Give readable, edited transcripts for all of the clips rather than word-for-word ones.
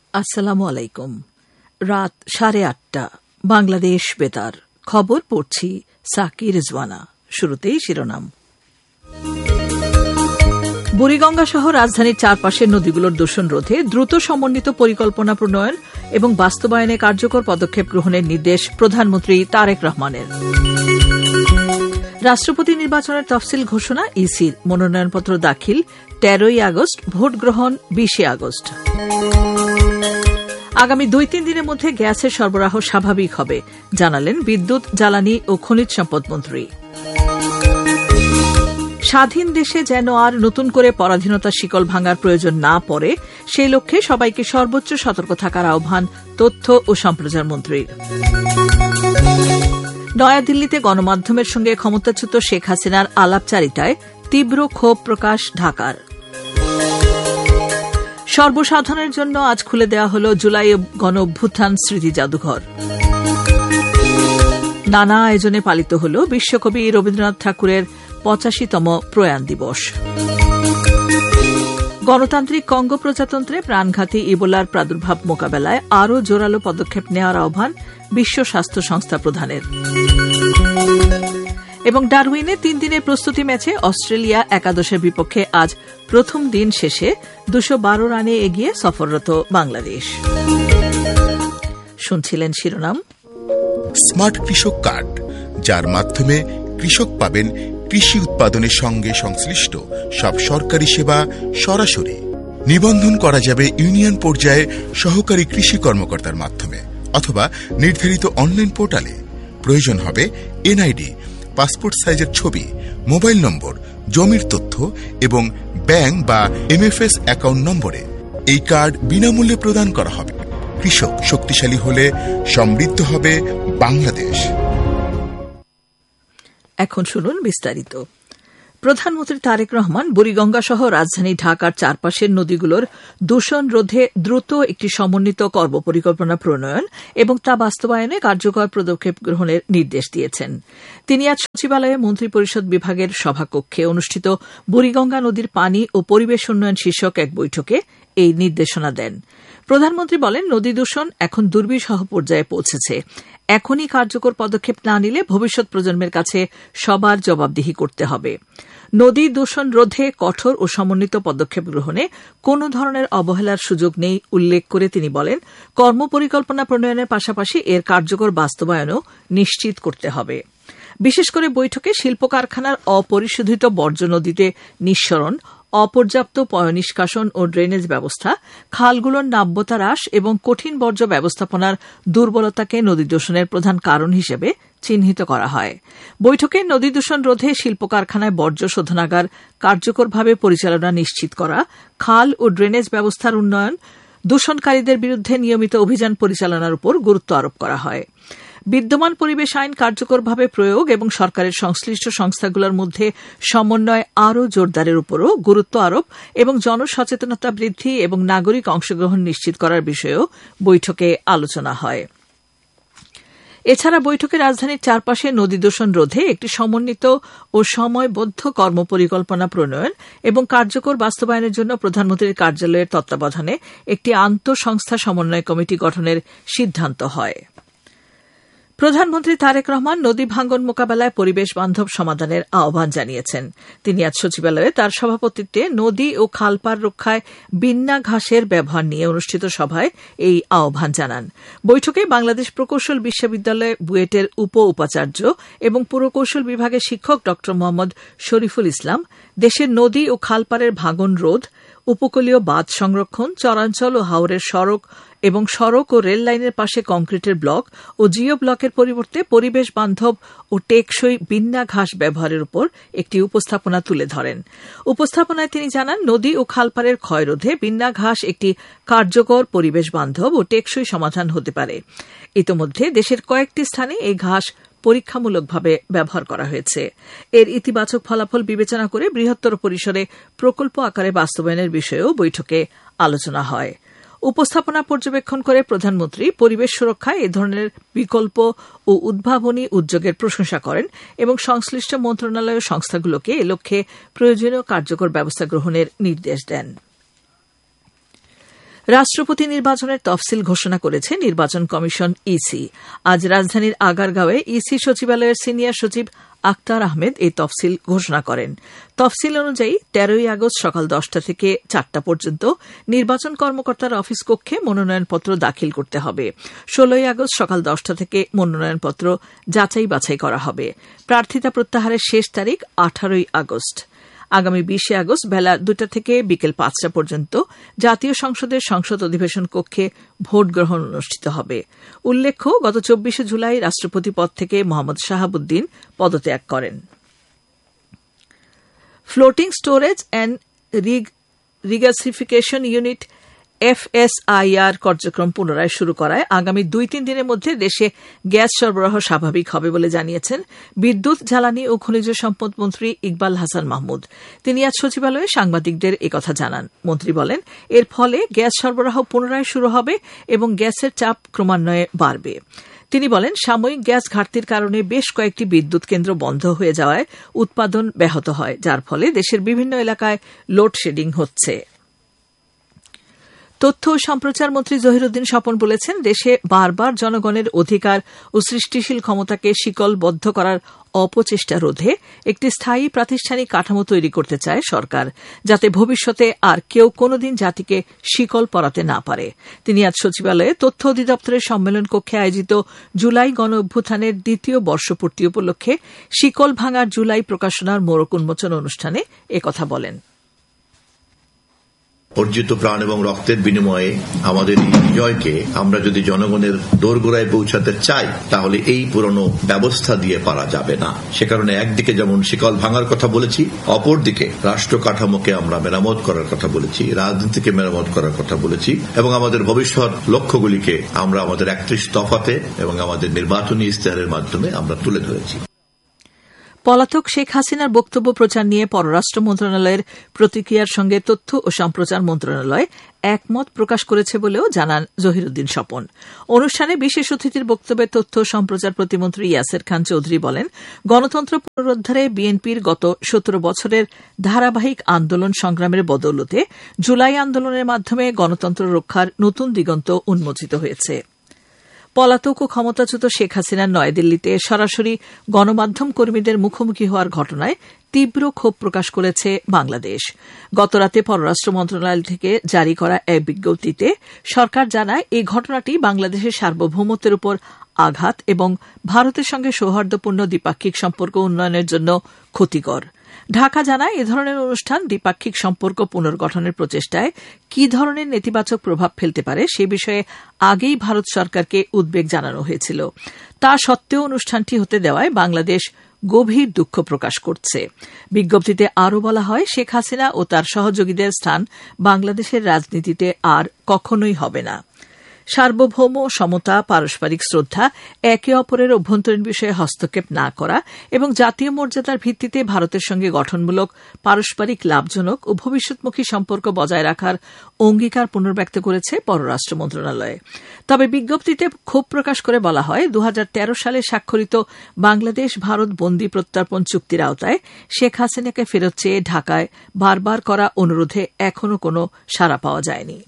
আসসালামু আলাইকুম। রাত 8:30 বাংলাদেশ বেতার খবর পড়ছি সাকি রিজওয়ানা। শুরুতেই শিরোনাম। বুড়িগঙ্গা সহ রাজধানীর চারপাশের নদীগুলোর দূষণ রোধে দ্রুত সমন্বিত পরিকল্পনা প্রণয়ন এবং বাস্তবায়নে কার্যকর পদক্ষেপ গ্রহণের নির্দেশ প্রধানমন্ত্রী তারেক রহমানের। রাষ্ট্রপতি নির্বাচনের তফসিল ঘোষণা, ইসির মনোনয়নপত্র দাখিল 13 আগস্ট, ভোট গ্রহণ 20 আগস্ট। আগামী 2-3 দিনের মধ্যে গ্যাসের সরবরাহ স্বাভাবিক হবে, জানালেন বিদ্যুৎ, জ্বালানি ও খনিজ সম্পদ মন্ত্রী। স্বাধীন দেশে যেন আর নতুন করে পরাধীনতার শিকল ভাঙার প্রয়োজন না পড়ে, সেই লক্ষ্যে সবাইকে সর্বোচ্চ সতর্ক থাকার আহ্বান তথ্য ও সম্প্রচার মন্ত্রীর। নয়াদিল্লিতে গণমাধ্যমের সঙ্গে ক্ষমতাচ্যুত শেখ হাসিনার আলাপচারিতায় তীব্র ক্ষোভ প্রকাশ ঢাকার। সর্বসাধারণের জন্য আজ খুলে দেওয়া হল জুলাই গণ অভ্যুত্থান স্মৃতি জাদুঘর। নানা আয়োজনে পালিত হল বিশ্বকবি রবীন্দ্রনাথ ঠাকুরের 85তম প্রয়াণ দিবস। গণতান্ত্রিক কঙ্গো প্রজাতন্ত্রে প্রাণঘাতী ইবোলার প্রাদুর্ভাব মোকাবেলায় আরও জোরালো পদক্ষেপ নেওয়ার আহ্বান বিশ্ব স্বাস্থ্য সংস্থা প্রধানের। এবং ডারউইনে 3 দিনের প্রস্তুতি ম্যাচে অস্ট্রেলিয়া একাদশের বিপক্ষে আজ প্রথম দিন শেষে 212 রানে এগিয়ে সফররত বাংলাদেশ। শুনছিলেন শিরোনাম। স্মার্ট কৃষক কার্ড, যার মাধ্যমে কৃষক পাবেন কৃষি উৎপাদনের সঙ্গে সংশ্লিষ্ট সব সরকারি সেবা সরাসরি। নিবন্ধন করা যাবে ইউনিয়ন পর্যায়ে সহকারী কৃষি কর্মকর্তার মাধ্যমে অথবা নির্ধারিত অনলাইন পোর্টালে। প্রয়োজন হবে এনআইডি, পাসপোর্ট সাইজের ছবি, মোবাইল নম্বর, জমির তথ্য এবং ব্যাংক বা এমএফএস অ্যাকাউন্ট নম্বরে। এই কার্ড বিনামূল্যে প্রদান করা হবে। কৃষক শক্তিশালী হলে সমৃদ্ধ হবে বাংলাদেশ। এখন শুনুন বিস্তারিত। প্রধানমন্ত্রী তারেক রহমান বুড়িগঙ্গা সহ রাজধানী ঢাকার চারপাশের নদীগুলোর দূষণ রোধে দ্রুত একটি সমন্বিত কর্মপরিকল্পনা প্রণয়ন এবং তা বাস্তবায়নে কার্যকর পদক্ষেপ গ্রহণের নির্দেশ দিয়েছেন। তিনি আজ সচিবালয়ে মন্ত্রিপরিষদ বিভাগের সভাকক্ষে অনুষ্ঠিত বুড়িগঙ্গা নদীর পানি ও পরিবেশ উন্নয়ন শীর্ষক এক বৈঠকে এই নির্দেশনা দেন। প্রধানমন্ত্রী বলেন, নদী দূষণ এখন দুর্বিষহ পর্যায়ে পৌঁছেছে। এখনই কার্যকর পদক্ষেপ না নিলে ভবিষ্যৎ প্রজন্মের কাছে সবার জবাবদিহি করতে হবে। নদী দূষণ রোধে কঠোর ও সমন্বিত পদক্ষেপ গ্রহণে কোনো ধরনের অবহেলার সুযোগ নেই উল্লেখ করে তিনি বলেন, কর্মপরিকল্পনা প্রণয়নের পাশাপাশি এর কার্যকর বাস্তবায়নও নিশ্চিত করতে হবে। বিশেষ করে বৈঠকে শিল্প কারখানার অপরিশোধিত বর্জ্য নদীতে নিঃসরণ, অপর্যাপ্ত পয়ঃনিষ্কাশন ও ড্রেনেজ ব্যবস্থা, খালগুলোর নাব্যতা হ্রাস এবং কঠিন বর্জ্য ব্যবস্থাপনার দুর্বলতাকে নদী দূষণের প্রধান কারণ হিসেবে চিহ্নিত করা হয়। বৈঠকে নদী দূষণ রোধে শিল্প কারখানায় বর্জ্য শোধনাগার কার্যকরভাবে পরিচালনা নিশ্চিত করা, খাল ও ড্রেনেজ ব্যবস্থার উন্নয়ন, দূষণকারীদের বিরুদ্ধে নিয়মিত অভিযান পরিচালনার উপর গুরুত্ব আরোপ করা হয়। বিদ্যমান পরিবেশ আইন কার্যকরভাবে প্রয়োগ এবং সরকারের সংশ্লিষ্ট সংস্থাগুলোর মধ্যে সমন্বয় আরও জোরদারের উপরও গুরুত্ব আরোপ এবং জনসচেতনতা বৃদ্ধি এবং নাগরিক অংশগ্রহণ নিশ্চিত করার বিষয়েও বৈঠকে আলোচনা হয়। এছাড়া বৈঠকে রাজধানীর চারপাশে নদী দূষণ রোধে একটি সমন্বিত ও সময়বদ্ধ কর্মপরিকল্পনা প্রণয়ন এবং কার্যকর বাস্তবায়নের জন্য প্রধানমন্ত্রীর কার্যালয়ের তত্ত্বাবধানে একটি আন্তঃসংস্থা সমন্বয় কমিটি গঠনের সিদ্ধান্ত হয়। প্রধানমন্ত্রী তারেক রহমান নদী ভাঙ্গন মোকাবেলায় পরিবেশ বান্ধব সমাধানের আহ্বান জানিয়েছেন। তিনি আজ সচিবালয়ে তার সভাপতিত্বে নদী ও খালপাড় রক্ষায় বিন্না ঘাসের ব্যবহার নিয়ে অনুষ্ঠিত সভায় এই আহ্বান জানান। বৈঠকে বাংলাদেশ প্রকৌশল বিশ্ববিদ্যালয় বুয়েটের উপাচার্য এবং পুরকৌশল বিভাগের শিক্ষক ড মোহাম্মদ শরীফুল ইসলাম দেশের নদী ও খালপাড়ের ভাঙন রোধ, উপকূলীয় বাঁধ সংরক্ষণ, চরাঞ্চল ও হাওরের সড়ক ও রেল লাইনের পাশে কংক্রিটের ব্লক ও জিও ব্লকের পরিবর্তে পরিবেশ বান্ধব ও টেকসই বিন্না ঘাস ব্যবহারের উপর একটি উপস্থাপনা তুলে ধরেন। উপস্থাপনায় তিনি জানান, নদী ও খালপাড়ের ক্ষয়রোধে বিন্না ঘাস একটি কার্যকর পরিবেশ বান্ধব ও টেকসই সমাধান হতে পারে। ইতোমধ্যে দেশের কয়েকটি স্থানে এই ঘাস পরীক্ষামূলকভাবে ব্যবহার করা হয়েছে। এর ইতিবাচক ফলাফল বিবেচনা করে বৃহত্তর পরিসরে প্রকল্প আকারে বাস্তবায়নের বিষয়েও বৈঠকে আলোচনা হয়। উপস্থাপনা পর্যবেক্ষণ করে প্রধানমন্ত্রী পরিবেশ সুরক্ষায় এ ধরনের বিকল্প ও উদ্ভাবনী উদ্যোগের প্রশংসা করেন এবং সংশ্লিষ্ট মন্ত্রণালয় ও সংস্থাগুলোকে এ লক্ষ্যে প্রয়োজনীয় কার্যকর ব্যবস্থা গ্রহণের নির্দেশ দেন। রাষ্ট্রপতি নির্বাচনের তফসিল ঘোষণা করেছে নির্বাচন কমিশন ইসি। আজ রাজধানীর আগারগাঁওয়ে ইসি সচিবালয়ের সিনিয়র সচিব আক্তার আহমেদ এই তফসিল ঘোষণা করেন। তফসিল অনুযায়ী 13ই আগস্ট সকাল 10টা থেকে 4টা পর্যন্ত নির্বাচন কর্মকর্তার অফিস কক্ষে মনোনয়নপত্র দাখিল করতে হবে। 16ই আগস্ট সকাল 10টা থেকে মনোনয়নপত্র যাচাই বাছাই করা হবে। প্রার্থিতা প্রত্যাহারের শেষ তারিখ 18ই আগস্ট। আগামী 20শে আগস্ট বেলা 2টা থেকে বিকেল 5টা পর্যন্ত জাতীয় সংসদের সংসদ অধিবেশন কক্ষে ভোট গ্রহণ অনুষ্ঠিত হবে। উল্লেখ্য, গত 24শে জুলাই রাষ্ট্রপতি পদ থেকে মোহাম্মদ শাহাবুদ্দিন পদত্যাগ করেন। Floating storage and regasification unit FSIR কার্যক্রম পুনরায় শুরু করায় আগামী 2-3 দিনের মধ্যে দেশে গ্যাস সরবরাহ স্বাভাবিক হবে বলে জানিয়েছেন বিদ্যুৎ, জ্বালানি ও খনিজ সম্পদ মন্ত্রী ইকবাল হাসান মাহমুদ। তিনি আজ সচিবালয়ে সাংবাদিকদের একথা জানান। মন্ত্রী বলেন, এর ফলে গ্যাস সরবরাহ পুনরায় শুরু হবে এবং গ্যাসের চাপ ক্রমান্বয়ে বাড়বে। তিনি বলেন, সাময়িক গ্যাস ঘাটতির কারণে বেশ কয়েকটি বিদ্যুৎ কেন্দ্র বন্ধ হয়ে যাওয়ায় উৎপাদন ব্যাহত হয়, যার ফলে দেশের বিভিন্ন এলাকায় লোডশেডিং হচ্ছে। তথ্য ও সম্প্রচার মন্ত্রী জহিরুদ্দিন স্বপন বলেছেন, দেশে বারবার জনগণের অধিকার ও সৃষ্টিশীল ক্ষমতাকে শিকলবদ্ধ করার অপচেষ্টা রোধে একটি স্থায়ী প্রাতিষ্ঠানিক কাঠামো তৈরি করতে চায় সরকার, যাতে ভবিষ্যতে আর কেউ কোনোদিন জাতিকে শিকল পরাতে না পারে। তিনি আজ সচিবালয়ে তথ্য অধিদপ্তরের সম্মেলন কক্ষে আয়োজিত জুলাই গণ অভ্যুত্থানের 2য় বর্ষপূর্তি উপলক্ষে শিকল ভাঙার জুলাই প্রকাশনার মোড়ক উন্মোচন অনুষ্ঠানে একথা বলেন। অর্জিত প্রাণ এবং রক্তের বিনিময়ে আমাদের এই বিজয়কে আমরা যদি জনগণের দোরগোড়ায় পৌঁছাতে চাই, তাহলে এই পুরনো ব্যবস্থা দিয়ে পারা যাবে না। সে কারণে একদিকে যেমন শিকল ভাঙার কথা বলেছি, অপরদিকে রাষ্ট্র কাঠামোকে আমরা মেরামত করার কথা বলেছি, রাজনীতিকে মেরামত করার কথা বলেছি এবং আমাদের ভবিষ্যৎ লক্ষ্যগুলিকে আমরা আমাদের 31 দফাতে এবং আমাদের নির্বাচনী ইশতেহারের মাধ্যমে আমরা তুলে ধরেছি। পলাতক শেখ হাসিনার বক্তব্য প্রচার নিয়ে পররাষ্ট্র মন্ত্রণালয়ের প্রতিক্রিয়ার সঙ্গে তথ্য ও সম্প্রচার মন্ত্রণালয় একমত প্রকাশ করেছে বলেও জানান জহিরুদ্দিন স্বপন। অনুষ্ঠানে বিশেষ অতিথির বক্তব্যে তথ্য ও সম্প্রচার প্রতিমন্ত্রী ইয়াসের খান চৌধুরী বলেন, গণতন্ত্র পুনরুদ্ধারে বিএনপির গত 17 বছরের ধারাবাহিক আন্দোলন সংগ্রামের বদৌলতে জুলাই আন্দোলনের মাধ্যমে গণতন্ত্র রক্ষার নতুন দিগন্ত উন্মোচিত হয়েছে। পলাতক ও ক্ষমতাচ্যুত শেখ হাসিনার নয়াদিল্লিতে সরাসরি গণমাধ্যম কর্মীদের মুখোমুখি হওয়ার ঘটনায় তীব্র ক্ষোভ প্রকাশ করেছে বাংলাদেশ। গতরাতে পররাষ্ট্র মন্ত্রণালয় থেকে জারি করা এক বিজ্ঞপ্তিতে সরকার জানায়, এই ঘটনাটি বাংলাদেশের সার্বভৌমত্বের উপর আঘাত এবং ভারতের সঙ্গে সৌহার্দ্যপূর্ণ দ্বিপাক্ষিক সম্পর্ক উন্নয়নের জন্য ক্ষতিকর। ঢাকা জানায়, এ ধরনের অনুষ্ঠান দ্বিপাক্ষিক সম্পর্ক পুনর্গঠনের প্রচেষ্টায় কি ধরনের নেতিবাচক প্রভাব ফেলতে পারে সে বিষয়ে আগেই ভারত সরকারকে উদ্বেগ জানানো হয়েছিল। তা সত্ত্বেও অনুষ্ঠানটি হতে দেওয়ায় বাংলাদেশ গভীর দুঃখ প্রকাশ করছে। বিজ্ঞপ্তিতে আরও বলা হয়, শেখ হাসিনা ও তার সহযোগীদের স্থান বাংলাদেশের রাজনীতিতে আর কখনোই হবে না। সার্বভৌম সমতা, পারস্পরিক শ্রদ্ধা, একে অপরের অভ্যন্তরীণ বিষয়ে হস্তক্ষেপ না করা এবং জাতীয় মর্যাদার ভিত্তিতে ভারতের সঙ্গে গঠনমূলক, পারস্পরিক লাভজনক ও ভবিষ্যৎমুখী সম্পর্ক বজায় রাখার অঙ্গীকার পুনর্ব্যক্ত করেছে পররাষ্ট্র মন্ত্রণালয়। তবে বিজ্ঞপ্তিতে ক্ষোভ প্রকাশ করে বলা হয়, 2013 সালে স্বাক্ষরিত বাংলাদেশ ভারত বন্দী প্রত্যর্পণ চুক্তির আওতায় শেখ হাসিনাকে ফেরত চেয়ে ঢাকায় বারবার করা অনুরোধে এখনও কোনো সাড়া পাওয়া যায়নি।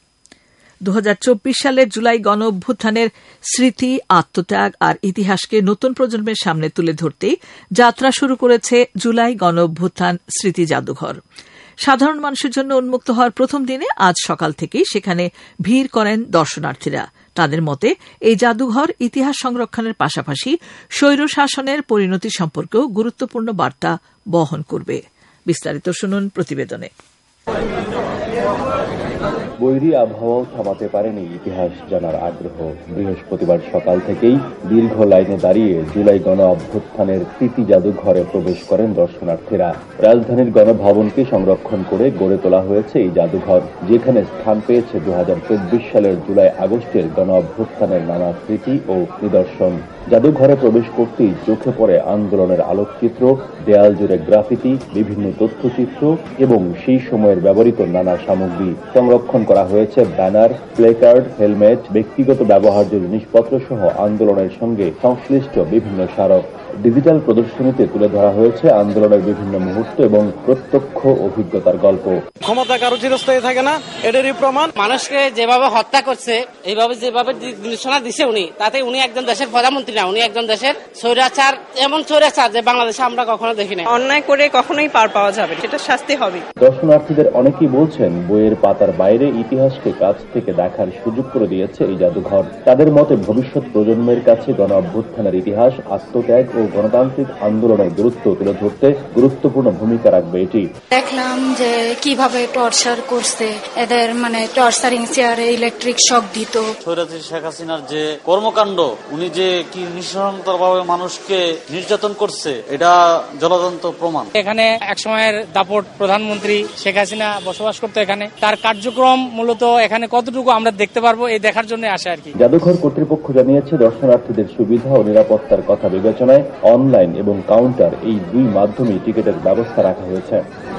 2024 সালের জুলাই গণ অভ্যুত্থানের স্মৃতি, আত্মত্যাগ আর ইতিহাসকে নতুন প্রজন্মের সামনে তুলে ধরতেই যাত্রা শুরু করেছে জুলাই গণ অভ্যুত্থান স্মৃতি জাদুঘর। সাধারণ মানুষের জন্য উন্মুক্ত হওয়ার প্রথম দিনে আজ সকাল থেকেই সেখানে ভিড় করেন দর্শনার্থীরা। তাদের মতে, এই জাদুঘর ইতিহাস সংরক্ষণের পাশাপাশি স্বৈর শাসনের পরিণতি সম্পর্কেও গুরুত্বপূর্ণ বার্তা বহন করবে। বিস্তারিত শুনুন প্রতিবেদনে। বৈরী আবহাওয়াও থামাতে পারেনি ইতিহাস জানার আগ্রহ। বৃহস্পতিবার সকাল থেকেই দীর্ঘ লাইনে দাঁড়িয়ে জুলাই গণ অভ্যুত্থানের স্মৃতি জাদুঘরে প্রবেশ করেন দর্শনার্থীরা। রাজধানীর গণভবনকে সংরক্ষণ করে গড়ে তোলা হয়েছে এই জাদুঘর, যেখানে স্থান পেয়েছে 2024 সালের জুলাই আগস্টের গণ অভ্যুত্থানের নানা স্মৃতি ও নিদর্শন। জাদুঘরে প্রবেশ করতেই চোখে পড়ে আন্দোলনের আলোকচিত্র, দেয়াল জুড়ে গ্রাফিতি, বিভিন্ন তথ্যচিত্র এবং সেই সময়ের ব্যবহৃত নানা সামগ্রী। সংরক্ষণ করা হয়েছে ব্যানার, প্লেকার্ড, হেলমেট, ব্যক্তিগত ব্যবহার্য জিনিসপত্র সহ আন্দোলনের সঙ্গে সংশ্লিষ্ট বিভিন্ন স্মারক। ডিজিটাল প্রদর্শনীতে তুলে ধরা হয়েছে আন্দোলনের বিভিন্ন মুহূর্ত এবং প্রত্যক্ষ অভিজ্ঞতার গল্প। ক্ষমতা কারো চিরস্থায়ী থাকে না, এটারই প্রমাণ। মানুষকে যেভাবে হত্যা করছে, এইভাবে যেভাবে নির্দেশনা দিছে উনি, তাতে উনি একজন দেশের প্রধানমন্ত্রী না, উনি একজন দেশের স্বৈরাচার, এমন স্বৈরাচার যে বাংলাদেশে আমরা কখনো দেখি না। অন্যায় করে কখনোই পার পাওয়া যাবে, এটা শাস্তি হবে। দর্শনার্থীদের অনেকেই বলছেন বইয়ের পাতার বাইরে ইতিহাসকে কাছ থেকে দেখার সুযোগ করে দিয়েছে এই জাদুঘর। তাদের মতে ভবিষ্যৎ প্রজন্মের কাছে গণ অভ্যুত্থানের ইতিহাস, আত্মত্যাগ ও গণতান্ত্রিক আন্দোলনের গুরুত্ব তুলে ধরতে গুরুত্বপূর্ণ ভূমিকা রাখবে এটি। দেখলাম যে কিভাবে টর্চার করছে, এদের টর্চারিং চেয়ারে ইলেকট্রিক শক দিত। স্বৈরাচারী শেখ হাসিনার যে কর্মকাণ্ড, উনি যে কি নৃশংসভাবে মানুষকে নির্যাতন করছে, এটা জ্বলন্ত প্রমাণ। এখানে একসময়ের দাপট প্রধানমন্ত্রী শেখ হাসিনা বসবাস করতো এখানে, তার কার্যক্রম মূলত এখানে কতটুকু আমরা দেখতে পারবো এই দেখার জন্য আসে আর কি। জাদুঘর কর্তৃপক্ষ জানিয়েছে দর্শনার্থীদের সুবিধা ও নিরাপত্তার কথা বিবেচনায় অনলাইন এবং কাউন্টার এই দুই মাধ্যমে টিকিটের ব্যবস্থা রাখা হয়েছে।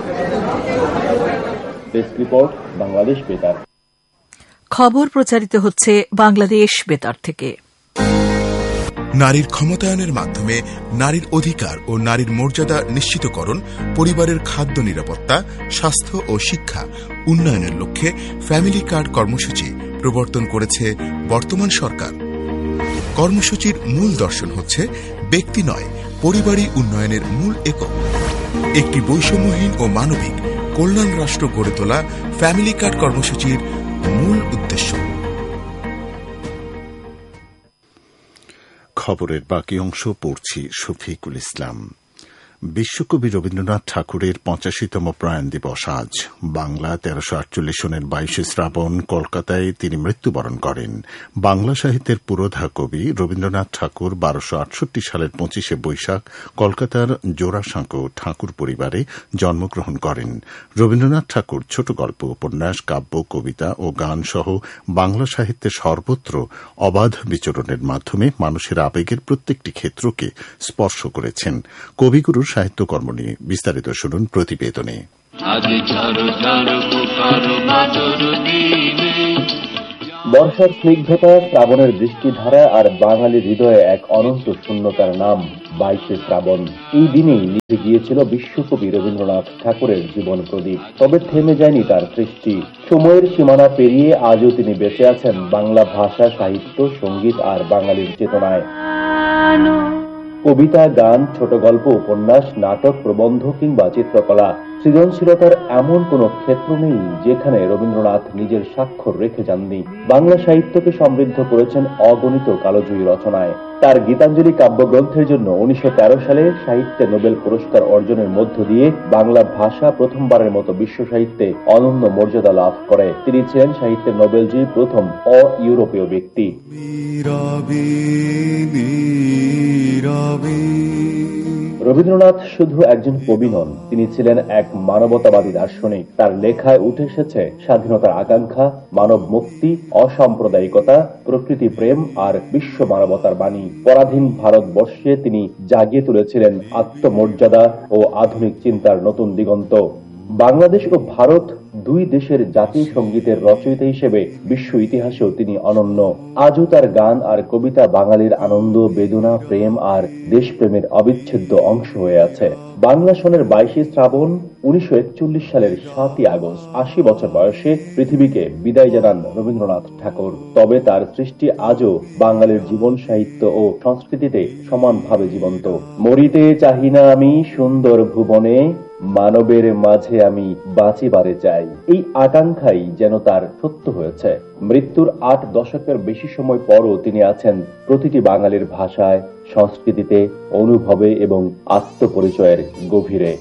ডেস্ক রিপোর্ট, বাংলাদেশ বেতার। খবর প্রচারিত হচ্ছে বাংলাদেশ বেতার থেকে। নারীর ক্ষমতায়নের মাধ্যমে নারীর অধিকার ও নারীর মর্যাদা নিশ্চিতকরণ, পরিবারের খাদ্য নিরাপত্তা, স্বাস্থ্য ও শিক্ষা উন্নয়নের লক্ষ্যে ফ্যামিলি কার্ড কর্মসূচি প্রবর্তন করেছে বর্তমান সরকার। কর্মসূচির মূল দর্শন হচ্ছে ব্যক্তি নয়, পরিবারই উন্নয়নের মূল একক। একটি বৈষম্যহীন ও মানবিক কল্যাণ রাষ্ট্র গড়ে তোলা ফ্যামিলি কার্ড কর্মসূচির মূল উদ্দেশ্য। খবরের বাকি অংশ পড়ছি শফিকুল ইসলাম। বিশ্বকবি রবীন্দ্রনাথ ঠাকুরের 85তম প্রয়াণ দিবস আজ। বাংলা 1348 সনের 22 শ্রাবণ কলকাতায় তিনি মৃত্যুবরণ করেন। বাংলা সাহিত্যের পুরোধা কবি রবীন্দ্রনাথ ঠাকুর 1268 সালের 25 বৈশাখ কলকাতার জোড়াসাঁকো ঠাকুর পরিবারে জন্মগ্রহণ করেন। রবীন্দ্রনাথ ঠাকুর ছোট গল্প, উপন্যাস, কাব্য, কবিতা ও গান সহ বাংলা সাহিত্যের সর্বত্র অবাধ বিচরণের মাধ্যমে মানুষের আবেগের প্রত্যেকটি ক্ষেত্রকে স্পর্শ করেছেন। কবিগুরুর সাহিত্যকর্ম নিয়ে বিস্তারিত শুনুন প্রতিবেদনে। বর্ষার স্নিগ্ধতা, শ্রাবণের বৃষ্টিধারা আর বাঙালির হৃদয়ে এক অনন্ত শূন্যতার নাম 22 শ্রাবণ। এই দিনেই নিভে গিয়েছিল বিশ্বকবি রবীন্দ্রনাথ ঠাকুরের জীবন প্রদীপ। তবে থেমে যায়নি তার সৃষ্টি। সময়ের সীমানা পেরিয়ে আজও তিনি বেঁচে আছেন বাংলা ভাষা, সাহিত্য, সঙ্গীত আর বাঙালির চেতনায়। কবিতা, গান, ছোট গল্প, উপন্যাস, নাটক, প্রবন্ধ কিংবা চিত্রকলা, সৃজনশীলতার এমন কোন ক্ষেত্র নেই যেখানে রবীন্দ্রনাথ নিজের স্বাক্ষর রেখে যাননি। বাংলা সাহিত্যকে সমৃদ্ধ করেছেন অগণিত কালজয়ী রচনায়। তার গীতাঞ্জলি কাব্যগ্রন্থের জন্য 1913 সালে সাহিত্যে নোবেল পুরস্কার অর্জনের মধ্য দিয়ে বাংলা ভাষা প্রথমবারের মতো বিশ্ব সাহিত্যে অনন্য মর্যাদা লাভ করে। তিনি ছিলেন সাহিত্যের নোবেলজয়ী প্রথম অ-ইউরোপীয় ব্যক্তি। রবীন্দ্রনাথ শুধু একজন কবি নন, তিনি ছিলেন এক মানবতাবাদী দার্শনিক। তার লেখায় উঠে এসেছে স্বাধীনতার আকাঙ্ক্ষা, মানব মুক্তি, অসাম্প্রদায়িকতা, প্রকৃতি প্রেম আর বিশ্ব মানবতার বাণী। পরাধীন ভারতবর্ষে তিনি জাগিয়ে তুলেছিলেন আত্মমর্যাদা ও আধুনিক চিন্তার নতুন দিগন্ত। বাংলাদেশ ও ভারত দুই দেশের জাতীয় সঙ্গীতের রচয়িতা হিসেবে বিশ্ব ইতিহাসেও তিনি অনন্য। আজও তার গান আর কবিতা বাঙালির আনন্দ, বেদনা, প্রেম আর দেশপ্রেমের অবিচ্ছেদ্য অংশ হয়ে আছে। বাংলা সনের 22 শ্রাবণ 1941 সালের 7ই আগস্ট 80 বছর বয়সে পৃথিবীকে বিদায় জানান রবীন্দ্রনাথ ঠাকুর। তবে তার সৃষ্টি আজও বাঙালির জীবন, সাহিত্য ও সংস্কৃতিতে সমানভাবে জীবন্ত। মরিতে চাহিনা আমি সুন্দর ভুবনে, মানবের মাঝে আমি বাঁচিবারে চাই। এই আকাঙ্ক্ষাই যেন তার সত্য হয়েছে। মৃত্যুর 8 দশকের বেশি সময় পরও তিনি আছেন প্রতিটি বাঙালির ভাষায়, সংস্কৃতিতে, অনুভবে এবং আত্মপরিচয়ের গভীরে।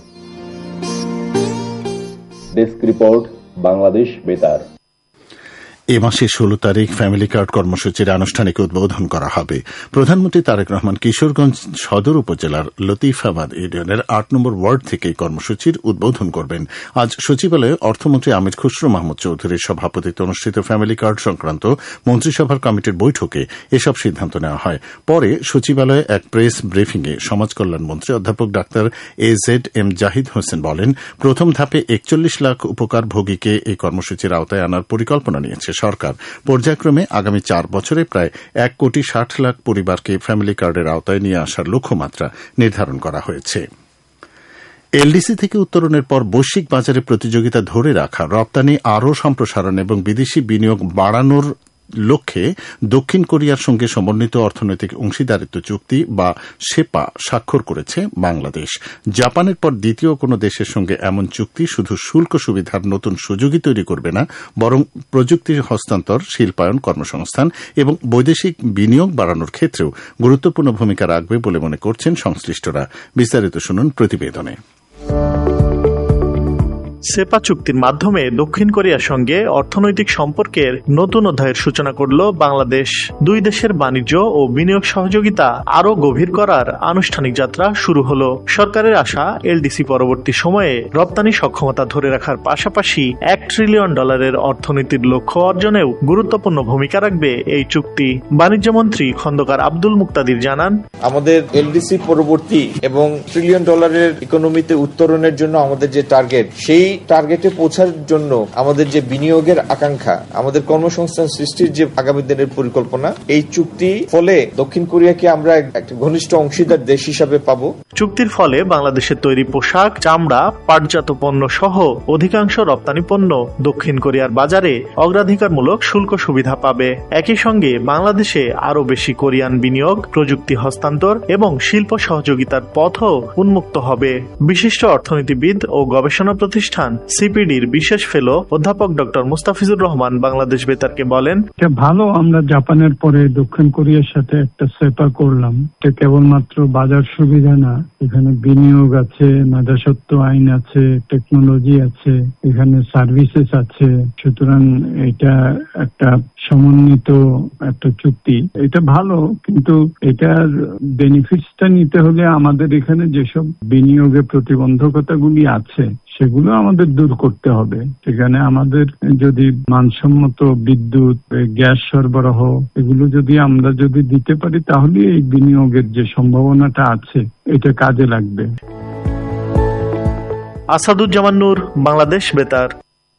ডেস্ক রিপোর্ট, বাংলাদেশ বেতার। এ মাসের 16 তারিখ ফ্যামিলি কার্ড কর্মসূচির আনুষ্ঠানিক উদ্বোধন করা হবে। প্রধানমন্ত্রী তারেক রহমান কিশোরগঞ্জ সদর উপজেলার লতিফাবাদ ইউনিয়নের 8 নম্বর ওয়ার্ড থেকে কর্মসূচির উদ্বোধন করবেন। আজ সচিবালয়ে অর্থমন্ত্রী আমির খসরু মাহমুদ চৌধুরীর সভাপতিত্বে অনুষ্ঠিত ফ্যামিলি কার্ড সংক্রান্ত মন্ত্রিসভার কমিটির বৈঠকে এসব সিদ্ধান্ত নেওয়া হয়। পরে সচিবালয়ে এক প্রেস ব্রিফিংয়ে সমাজ কল্যাণ মন্ত্রী অধ্যাপক ডাক্তার AZM জাহিদ হোসেন বলেন, প্রথম ধাপে 41 লাখ উপকারভোগীকে এই কর্মসূচির আওতায় আনার পরিকল্পনা নিয়েছে সরকার। পর্যায়ক্রমে আগামী 4 বছরে প্রায় 1,60,00,000 পরিবারকে ফ্যামিলি কার্ডের আওতায় নিয়ে আসার লক্ষ্যমাত্রা নির্ধারণ করা হয়েছে। এলডিসি থেকে উত্তরণের পর বৈশ্বিক বাজারে প্রতিযোগিতা ধরে রাখা, রপ্তানি আরও সম্প্রসারণ এবং বিদেশি বিনিয়োগ বাড়ানোর লক্ষ্যে দক্ষিণ কোরিয়ার সঙ্গে সমন্বিত অর্থনৈতিক অংশীদারিত্ব চুক্তি বা সেপা স্বাক্ষর করেছে বাংলাদেশ। জাপানের পর দ্বিতীয় কোনো দেশের সঙ্গে এমন চুক্তি শুধু শুল্ক সুবিধার নতুন সুযোগই তৈরি করবে না, বরং প্রযুক্তি হস্তান্তর, শিল্পায়ন, কর্মসংস্থান এবং বৈদেশিক বিনিয়োগ বাড়ানোর ক্ষেত্রেও গুরুত্বপূর্ণ ভূমিকা রাখবে বলে মনে করছেন সংশ্লিষ্টরা। বিস্তারিত শুনুন প্রতিবেদনে। সেপা চুক্তির মাধ্যমে দক্ষিণ কোরিয়ার সঙ্গে অর্থনৈতিক সম্পর্কের নতুন অধ্যায়ের সূচনা করল বাংলাদেশ। দুই দেশের বাণিজ্য ও বিনিয়োগ সহযোগিতা আরও গভীর করার আনুষ্ঠানিক যাত্রা শুরু হলো। সরকারের আশা, এলডিসি পরবর্তী সময়ে রপ্তানি সক্ষমতা ধরে রাখার পাশাপাশি $1 ট্রিলিয়ন অর্থনীতির লক্ষ্য অর্জনেও গুরুত্বপূর্ণ ভূমিকা রাখবে এই চুক্তি। বাণিজ্য মন্ত্রী খন্দকার আব্দুল মুক্তাদির জানান, আমাদের এলডিসি পরবর্তী এবং $1 ট্রিলিয়ন ইকোনমিতে উত্তরণের জন্য আমাদের যে টার্গেট, সেই টার্গেটে পৌঁছার জন্য আমাদের যে বিনিয়োগের আকাঙ্ক্ষা, আমাদের কর্মসংস্থান সৃষ্টির যে আগামী দিনের পরিকল্পনা, এই চুক্তি ফলে দক্ষিণ কোরিয়াকে আমরা একটা ঘনিষ্ঠ অংশীদার দেশ হিসাবে পাবো। চুক্তির ফলে বাংলাদেশের তৈরি পোশাক, চামড়া, পাটজাত পণ্য সহ অধিকাংশ রপ্তানি পণ্য দক্ষিণ কোরিয়ার বাজারে অগ্রাধিকারমূলক শুল্ক সুবিধা পাবে। একই সঙ্গে বাংলাদেশে আরও বেশি কোরিয়ান বিনিয়োগ, প্রযুক্তি হস্তান্তর এবং শিল্প সহযোগিতার পথও উন্মুক্ত হবে। বিশিষ্ট অর্থনীতিবিদ ও গবেষণা প্রতিষ্ঠান সিপিডির বিশেষ ফেলো অধ্যাপক ডক্টর মুস্তাফিজুর রহমান বাংলাদেশ বেতারকে বলেন, ভালো, আমরা জাপানের পরে দক্ষিণ কোরিয়ার সাথে একটা সেপা করলাম। এটা কেবলমাত্র বাজার সুবিধা না, এখানে বিনিয়োগ আছে, মেধাস্বত্ব আইন আছে, টেকনোলজি আছে, এখানে সার্ভিসেস আছে। সুতরাং এটা একটা সমন্বিত একটা চুক্তি। এটা ভালো, কিন্তু এটার বেনিফিটসটা নিতে হলে আমাদের এখানে যেসব বিনিয়োগের প্রতিবন্ধকতাগুলি আছে সেগুলো আমাদের দূর করতে হবে। সেখানে আমাদের যদি মানসম্মত বিদ্যুৎ, গ্যাস সরবরাহ এগুলো যদি আমরা দিতে পারি, তাহলে এই বিনিয়োগের যে সম্ভাবনাটা আছে এটা কাজে লাগবে। আসাদুজ্জামান নূর, বাংলাদেশ বেতার।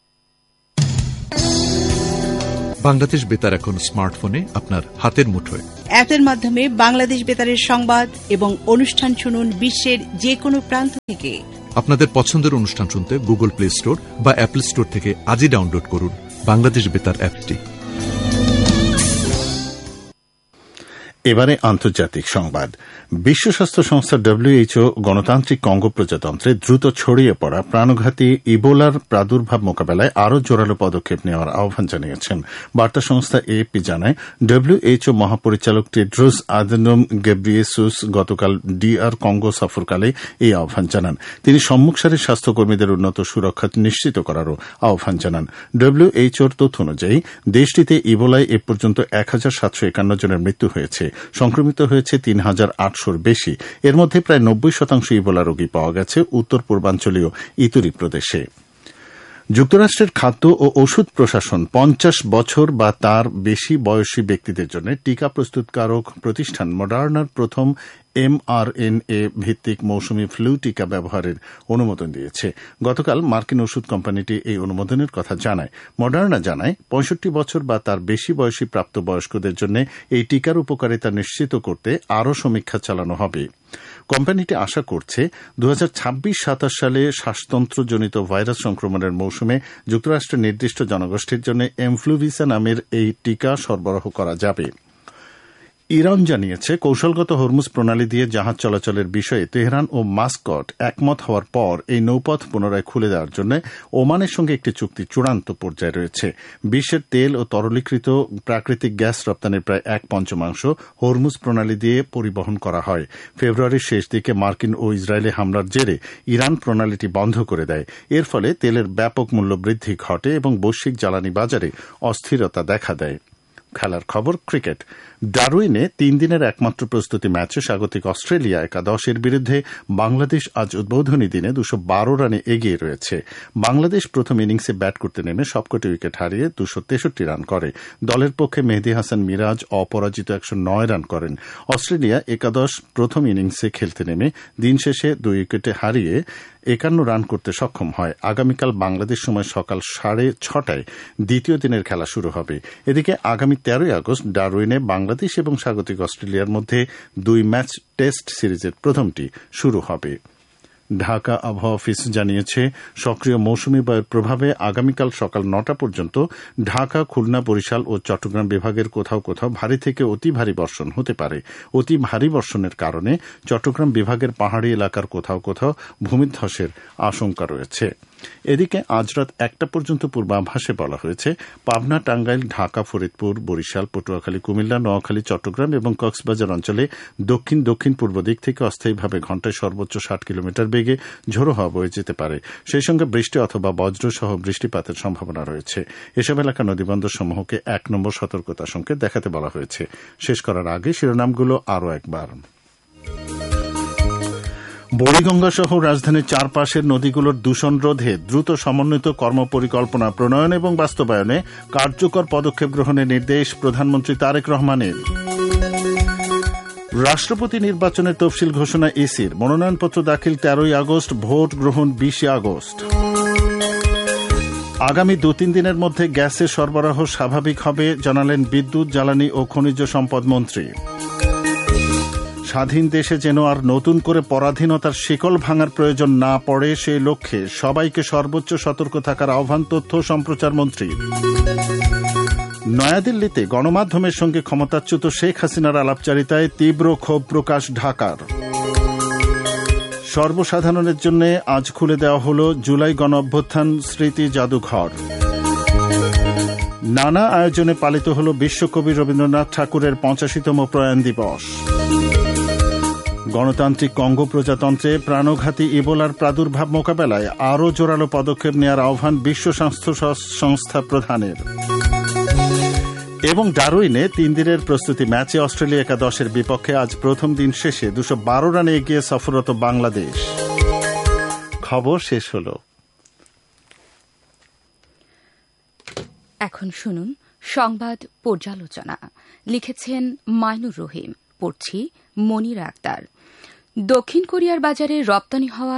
বাংলাদেশ বেতার এখন স্মার্টফোনে আপনার হাতের মুঠোয়। অ্যাপের মাধ্যমে বাংলাদেশ বেতারের সংবাদ এবং অনুষ্ঠান শুনুন বিশ্বের যে কোনো প্রান্ত থেকে। আপনাদের পছন্দের অনুষ্ঠান শুনতে গুগল প্লে স্টোর বা অ্যাপল স্টোর থেকে আজই ডাউনলোড করুন বাংলাদেশ বেতার অ্যাপটি। এবারে আন্তর্জাতিক সংবাদ। বিশ্ব স্বাস্থ্য সংস্থা WHO গণতান্ত্রিক কঙ্গো প্রজাতন্ত্রে দ্রুত ছড়িয়ে পড়া প্রাণঘাতী ইবোলার প্রাদুর্ভাব মোকাবেলায় আরও জোরালো পদক্ষেপ নেওয়ার আহ্বান জানিয়েছেন। বার্তা সংস্থা AFP জানায়, WHO মহাপরিচালক টেড্রোস আদনোম গেব্রিয়েসুস গতকাল DR কঙ্গো সফরকালে এই আহ্বান জানান। তিনি সম্মুখ সারির স্বাস্থ্যকর্মীদের উন্নত সুরক্ষা নিশ্চিত করারও আহ্বান জানান। WHOর তথ্য অনুযায়ী দেশটিতে ইবোলায় এ পর্যন্ত 1,751 জনের মৃত্যু হয়েছে। সংক্রমিত হয়েছে 3,800-র বেশি। এর মধ্যে প্রায় 90% ইবোলা রোগী পাওয়া গেছে উত্তর পূর্বাঞ্চলীয় ইতুরি প্রদেশে। যুক্তরাষ্ট্রের খাদ্য ও ওষুধ প্রশাসন 50 বছর বা তার বেশি বয়সী ব্যক্তিদের জন্য টিকা প্রস্তুতকারক প্রতিষ্ঠান মডার্নার প্রথম mRNA ভিত্তিক মৌসুমী ফ্লু টিকা ব্যবহারের অনুমোদন দিয়েছে। গতকাল মার্কিন ওষুধ কোম্পানিটি এই অনুমোদনের কথা জানায়। মডার্না জানায়, 65 বছর বা তার বেশি বয়সী প্রাপ্তবয়স্কদের জন্য এই টিকার উপকারিতা নিশ্চিত করতে আরও সমীক্ষা চালানো হবে। কোম্পানিটি আশা করছে 2026-27 সালে শ্বাসতন্ত্রজনিত ভাইরাস সংক্রমণের মৌসুমে যুক্তরাষ্ট্রের নির্দিষ্ট জনগোষ্ঠীর জন্য এমফ্লুভিসা নামের এই টিকা সরবরাহ করা যাবে। ইরান জানিয়েছে, কৌশলগত হরমুজ প্রণালী দিয়ে জাহাজ চলাচলের বিষয়ে তেহরান ও মাস্কট একমত হওয়ার পর এই নৌপথ পুনরায় খুলে দেওয়ার জন্য ওমানের সঙ্গে একটি চুক্তি চূড়ান্ত পর্যায়ে রয়েছে। বিশ্বের তেল ও তরলীকৃত প্রাকৃতিক গ্যাস রপ্তানির প্রায় 1/5 হরমুজ প্রণালী দিয়ে পরিবহন করা হয়। ফেব্রুয়ারির শেষ দিকে মার্কিন ও ইসরায়েলি হামলার জেরে ইরান প্রণালীটি বন্ধ করে দেয়। এর ফলে তেলের ব্যাপক মূল্য বৃদ্ধি ঘটে এবং বৈশ্বিক জ্বালানি বাজারে অস্থিরতা দেখা দেয়। খেলার খবর ক্রিকেট। ডারউইনে 3 দিনের একমাত্র প্রস্তুতি ম্যাচে স্বাগতিক অস্ট্রেলিয়া একাদশের বিরুদ্ধে বাংলাদেশ আজ উদ্বোধনী দিনে 212 রানে এগিয়ে রয়েছে। বাংলাদেশ প্রথম ইনিংসে ব্যাট করতে নেমে সবকটি উইকেট হারিয়ে 263 রান করে। দলের পক্ষে মেহেদী হাসান মিরাজ অপরাজিত 109 রান করেন। অস্ট্রেলিয়া একাদশ প্রথম ইনিংসে খেলতে নেমে দিন শেষে 2 উইকেটে হারিয়ে 51 রান করতে সক্ষম হয়। আগামীকাল বাংলাদেশ সময় সকাল 6:30টায় দ্বিতীয় দিনের খেলা শুরু হবে। এদিকে আগামী 13 আগস্ট ডারউইনে বাংলাদেশ এবং স্বাগতিক অস্ট্রেলিয়ার মধ্যে 2 ম্যাচ টেস্ট সিরিজের প্রথমটি শুরু হবে। ঢাকা আবহাওয়া অফিস জানিয়েছে, সক্রিয় মৌসুমী বায়ুর প্রভাবে আগামীকাল সকাল 9টা পর্যন্ত ঢাকা, খুলনা, বরিশাল ও চট্টগ্রাম বিভাগের কোথাও কোথাও ভারী থেকে অতি ভারী বর্ষণ হতে পারে। অতি ভারী বর্ষণের কারণে চট্টগ্রাম বিভাগের পাহাড়ি এলাকার কোথাও কোথাও ভূমিধ্বসের আশঙ্কা রয়েছে। এদিকে আজ রাত 1টা পর্যন্ত পূর্বাভাসে বলা হয়েছে, পাবনা, টাঙ্গাইল, ঢাকা, ফরিদপুর, বরিশাল, পটুয়াখালী, কুমিল্লা, নোয়াখালী, চট্টগ্রাম এবং কক্সবাজার অঞ্চলে দক্ষিণ দক্ষিণ পূর্ব দিক থেকে অস্থায়ীভাবে ঘণ্টায় সর্বোচ্চ 60 কিলোমিটার বেগে ঝোড়ো হাওয়া বয়ে যেতে পারে। সেই সঙ্গে বৃষ্টি অথবা বজ্রসহ বৃষ্টিপাতের সম্ভাবনা রয়েছে। এসব এলাকা নদীবন্দর সমূহকে 1 নম্বর সতর্কতা সংকেত দেখাতে বলা হয়েছে। শেষ করার আগে শিরোনামগুলো আরও একবার। বুড়িগঙ্গা সহ রাজধানীর চারপাশের নদীগুলোর দূষণ রোধে দ্রুত সমন্বিত কর্মপরিকল্পনা প্রণয়ন এবং বাস্তবায়নে কার্যকর পদক্ষেপ গ্রহণের নির্দেশ প্রধানমন্ত্রী তারেক রহমানের। রাষ্ট্রপতি নির্বাচনের তফসিল ঘোষণা ইসির, মনোনয়নপত্র দাখিল 13 আগস্ট, ভোট গ্রহণ 20 আগস্ট। আগামী 2-3 দিনের মধ্যে গ্যাসের সরবরাহ স্বাভাবিক হবে জানালেন বিদ্যুৎ, জ্বালানি ও খনিজ সম্পদ মন্ত্রী। স্বাধীন দেশে যেন আর নতুন করে পরাধীনতার শিকল ভাঙার প্রয়োজন না পড়ে, সেই লক্ষ্যে সবাইকে সর্বোচ্চ সতর্ক থাকার আহ্বান তথ্য সম্প্রচার মন্ত্রী। নয়াদিল্লিতে গণমাধ্যমের সঙ্গে ক্ষমতাচ্যুত শেখ হাসিনার আলাপচারিতায় তীব্র ক্ষোভ প্রকাশ ঢাকার। সর্বসাধারণের জন্য আজ খুলে দেওয়া হল জুলাই গণ অভ্যুত্থান স্মৃতি জাদুঘর। নানা আয়োজনে পালিত হল বিশ্বকবি রবীন্দ্রনাথ ঠাকুরের 85তম প্রয়াণ দিবস। গণতান্ত্রিক কঙ্গো প্রজাতন্ত্রে প্রাণঘাতী ইবোলার প্রাদুর্ভাব মোকাবেলায় আরও জোরালো পদক্ষেপ নেওয়ার আহ্বান বিশ্ব স্বাস্থ্য সংস্থা প্রধানের। এবং ডারউইনে 3 দিনের প্রস্তুতি ম্যাচে অস্ট্রেলিয়া একাদশের বিপক্ষে আজ প্রথম দিন শেষে 212 রানে এগিয়ে সফররত বাংলাদেশ। খবর শেষ হল। এখন শুনুন সংবাদ পর্যালোচনা। লিখেছেন মাইনুর রহিম, পড়ছি মনিরা আক্তার। দক্ষিণ কোরিয়ার বাজারে রপ্তানি হওয়া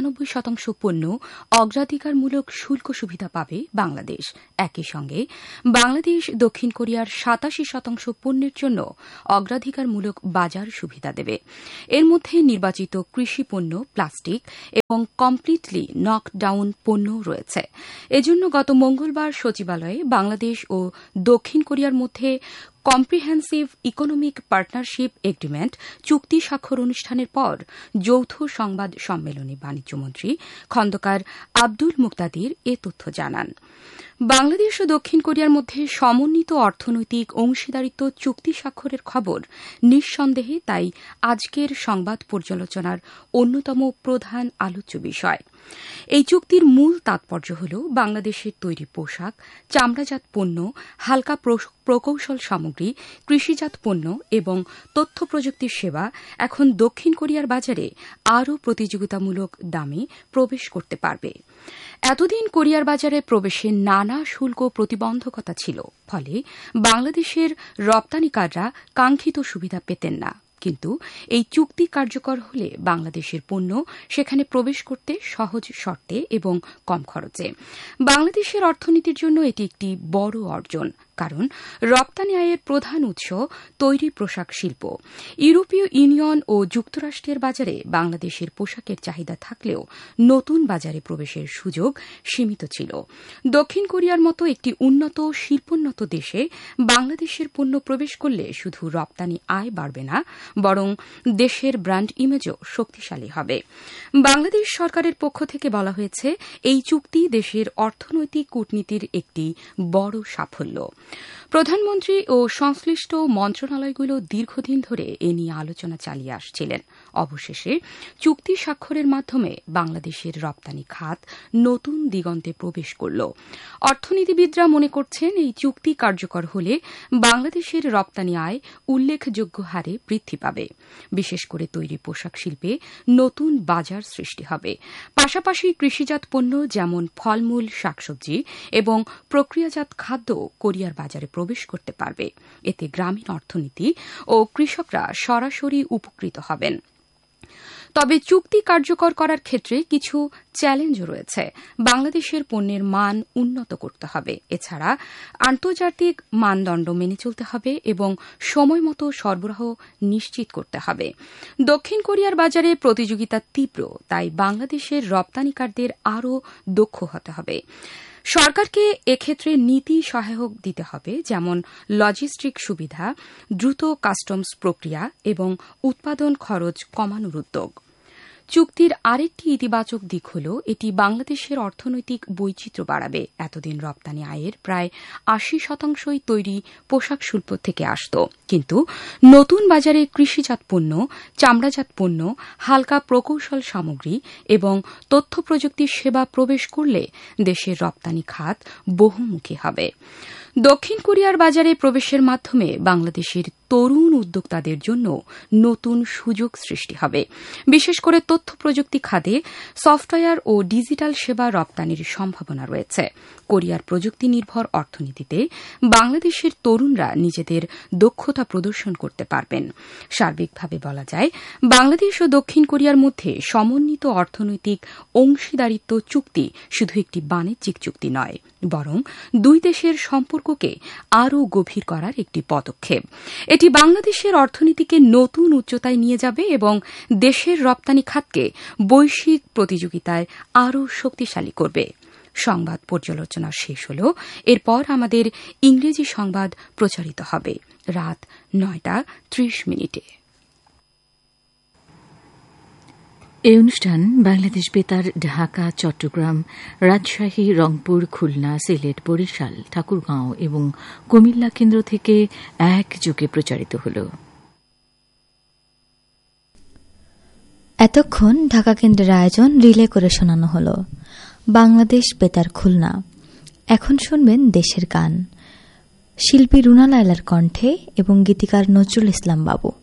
97% পণ্য অগ্রাধিকারমূলক শুল্ক সুবিধা পাবে বাংলাদেশ। একই সঙ্গে বাংলাদেশ দক্ষিণ কোরিয়ার 87% পণ্যের জন্য অগ্রাধিকারমূলক বাজার সুবিধা দেবে। এর মধ্যে নির্বাচিত কৃষি পণ্য, প্লাস্টিক এবং কমপ্লিটলি নকডাউন পণ্য রয়েছে। এজন্য গত মঙ্গলবার সচিবালয়ে বাংলাদেশ ও দক্ষিণ কোরিয়ার মধ্যে কম্প্রিহেন্সিভ ইকোনমিক পার্টনারশিপ এগ্রিমেন্ট চুক্তি স্বাক্ষর অনুষ্ঠানের পর যৌথ সংবাদ সম্মেলনে বাণিজ্যমন্ত্রী খন্দকার আব্দুল মুক্তাদির এ তথ্য জানান। বাংলাদেশ ও দক্ষিণ কোরিয়ার মধ্যে সমন্বিত অর্থনৈতিক অংশীদারিত্ব চুক্তি স্বাক্ষরের খবর নিঃসন্দেহে তাই আজকের সংবাদ পর্যালোচনার অন্যতম প্রধান আলোচ্য বিষয়। এই চুক্তির মূল তাৎপর্য হল বাংলাদেশের তৈরি পোশাক, চামড়াজাত পণ্য, হালকা প্রকৌশল সামগ্রী, কৃষিজাত পণ্য এবং তথ্য প্রযুক্তির সেবা এখন দক্ষিণ কোরিয়ার বাজারে আরও প্রতিযোগিতামূলক দামে প্রবেশ করতে পারবে। এতদিন কোরিয়ার বাজারে প্রবেশে নানা শুল্ক প্রতিবন্ধকতা ছিল, ফলে বাংলাদেশের রপ্তানিকাররা কাঙ্ক্ষিত সুবিধা পেতেন না। কিন্তু এই চুক্তি কার্যকর হলে বাংলাদেশের পণ্য সেখানে প্রবেশ করতে সহজ শর্তে এবং কম খরচে। বাংলাদেশের অর্থনীতির জন্য এটি একটি বড় অর্জন, কারণ রপ্তানি আয়ের প্রধান উৎস তৈরি পোশাক শিল্প। ইউরোপীয় ইউনিয়ন ও যুক্তরাষ্ট্রের বাজারে বাংলাদেশের পোশাকের চাহিদা থাকলেও নতুন বাজারে প্রবেশের সুযোগ সীমিত ছিল। দক্ষিণ কোরিয়ার মতো একটি উন্নত শিল্পোন্নত দেশে বাংলাদেশের পণ্য প্রবেশ করলে শুধু রপ্তানি আয় বাড়বে না, বরং দেশের ব্র্যান্ড ইমেজও শক্তিশালী হবে। বাংলাদেশ সরকারের পক্ষ থেকে বলা হয়েছে, এই চুক্তি দেশের অর্থনৈতিক কূটনীতির একটি বড় সাফল্য। প্রধানমন্ত্রী ও সংশ্লিষ্ট মন্ত্রণালয়গুলো দীর্ঘদিন ধরে এ নিয়ে আলোচনা চালিয়ে আসছিলেন। অবশেষে চুক্তি স্বাক্ষরের মাধ্যমে বাংলাদেশের রপ্তানি খাত নতুন দিগন্তে প্রবেশ করল। অর্থনীতিবিদরা মনে করছেন এই চুক্তি কার্যকর হলে বাংলাদেশের রপ্তানি আয় উল্লেখযোগ্য হারে বৃদ্ধি পাবে। বিশেষ করে তৈরি পোশাক শিল্পে নতুন বাজার সৃষ্টি হবে। পাশাপাশি কৃষিজাত পণ্য যেমন ফলমূল, শাকসবজি এবং প্রক্রিয়াজাত খাদ্য কোরিয়ার বাজারে প্রবেশ করতে পারবে। এতে গ্রামীণ অর্থনীতি ও কৃষকরা সরাসরি উপকৃত হবেন। তবে চুক্তি কার্যকর করার ক্ষেত্রে কিছু চ্যালেঞ্জও রয়েছে। বাংলাদেশের পণ্যের মান উন্নত করতে হবে। এছাড়া আন্তর্জাতিক মানদণ্ড মেনে চলতে হবে এবং সময়মতো সরবরাহ নিশ্চিত করতে হবে। দক্ষিণ কোরিয়ার বাজারে প্রতিযোগিতা তীব্র, তাই বাংলাদেশের রপ্তানিকারদের আরও দক্ষ হতে হবে। সরকারকে এক্ষেত্রে নীতি সহায়ক দিতে হবে, যেমন লজিস্টিক সুবিধা, দ্রুত কাস্টমস প্রক্রিয়া এবং উৎপাদন খরচ কমানোর উদ্যোগ। চুক্তির আরেকটি ইতিবাচক দিক হল এটি বাংলাদেশের অর্থনৈতিক বৈচিত্র্য বাড়াবে। এতদিন রপ্তানি আয়ের প্রায় ৮০% তৈরি পোশাক শিল্প থেকে আসত, কিন্তু নতুন বাজারে কৃষিজাত পণ্য, চামড়াজাত পণ্য, হালকা প্রকৌশল সামগ্রী এবং তথ্য প্রযুক্তির সেবা প্রবেশ করলে দেশের রপ্তানি খাত বহুমুখী হবে। দক্ষিণ কোরিয়ার বাজারে প্রবেশের মাধ্যমে বাংলাদেশের তরুণ উদ্যোক্তাদের জন্য নতুন সুযোগ সৃষ্টি হবে। বিশেষ করে তথ্য প্রযুক্তি খাতে সফটওয়্যার ও ডিজিটাল সেবা রপ্তানির সম্ভাবনা রয়েছে। কোরিয়ার প্রযুক্তি নির্ভর অর্থনীতিতে বাংলাদেশের তরুণরা নিজেদের দক্ষতা প্রদর্শন করতে পারবেন। সার্বিকভাবে বলা যায়, বাংলাদেশ ও দক্ষিণ কোরিয়ার মধ্যে সমন্বিত অর্থনৈতিক অংশীদারিত্ব চুক্তি শুধু একটি বাণিজ্যিক চুক্তি নয়, বরং দুই দেশের সম্পর্ককে আরও গভীর করার একটি পদক্ষেপ। এটি বাংলাদেশের অর্থনীতিকে নতুন উচ্চতায় নিয়ে যাবে এবং দেশের রপ্তানি খাতকে বৈশ্বিক প্রতিযোগিতায় আরও শক্তিশালী করবে। সংবাদ পর্যালোচনা শেষ হল। এরপর আমাদের ইংরেজি সংবাদ প্রচারিত হবে রাত ৯:৩০। এই অনুষ্ঠান বাংলাদেশ বেতার, ঢাকা, চট্টগ্রাম, রাজশাহী, রংপুর, খুলনা, সিলেট, বরিশাল, ঠাকুরগাঁও এবং কুমিল্লা কেন্দ্র থেকে একযোগে প্রচারিত হল। এতক্ষণ ঢাকা কেন্দ্রের আয়োজন রিলে করে শোনানো হল বাংলাদেশ বেতার খুলনা। এখন শুনবেন দেশের গান, শিল্পী রুনা লায়লার কণ্ঠে এবং গীতিকার নজরুল ইসলাম বাবু।